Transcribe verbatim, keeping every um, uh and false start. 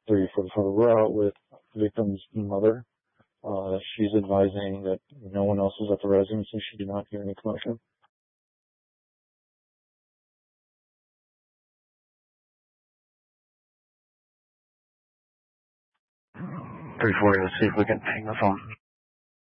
three forty-four. We're out with the victim's mother. Uh, she's advising that no one else is at the residence and she did not hear any commotion. three forty, let's see if we can hang the phone.